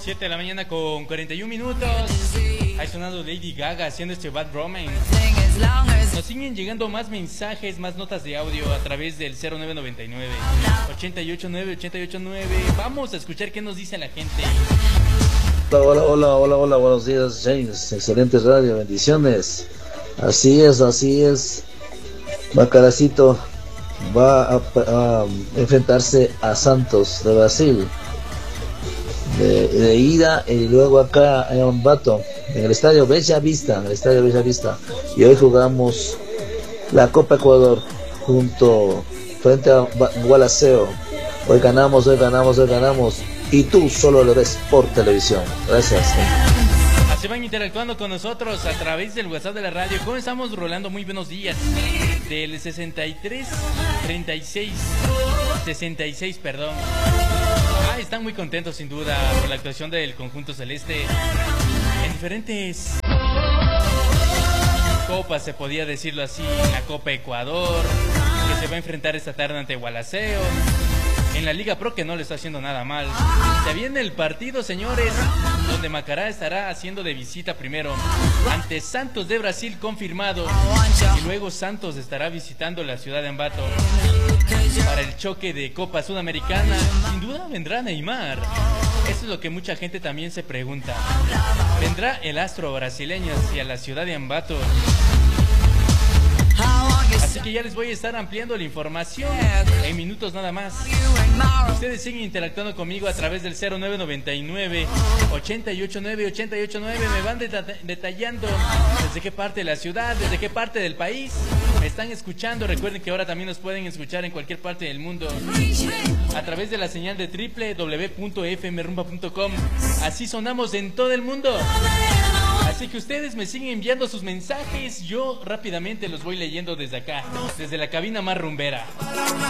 7 de la mañana con 41 minutos. Ahí sonando Lady Gaga haciendo este Bad Romance. Nos siguen llegando más mensajes, más notas de audio a través del 0999 889 889. Vamos a escuchar qué nos dice la gente. Hola, buenos días, James. Excelente radio, bendiciones. Así es. Macaracito va a enfrentarse a Santos de Brasil. De ida y luego acá en Ambato, en el estadio Bella Vista, y hoy jugamos la Copa Ecuador frente a Gualaceo. Hoy ganamos y tú solo lo ves por televisión. Gracias. Así van interactuando con nosotros a través del WhatsApp de la radio. ¿Cómo estamos rolando? Muy buenos días. Del 66, perdón. Están muy contentos sin duda por la actuación del conjunto celeste en diferentes copas, se podía decirlo así. La Copa Ecuador, que se va a enfrentar esta tarde ante Gualaceo. En la Liga Pro, que no le está haciendo nada mal. Se viene el partido, señores, donde Macará estará haciendo de visita primero ante Santos de Brasil, confirmado, y luego Santos estará visitando la ciudad de Ambato para el choque de Copa Sudamericana. Sin duda vendrá Neymar. Eso es lo que mucha gente también se pregunta. ¿Vendrá el astro brasileño hacia la ciudad de Ambato? Así que ya les voy a estar ampliando la información en minutos nada más. Ustedes siguen interactuando conmigo a través del 0999 889 889. Me van detallando desde qué parte de la ciudad, desde qué parte del país me están escuchando. Recuerden que ahora también nos pueden escuchar en cualquier parte del mundo a través de la señal de www.fmrumba.com. Así sonamos en todo el mundo. Así que ustedes me siguen enviando sus mensajes. Yo rápidamente los voy leyendo desde acá, desde la cabina más rumbera.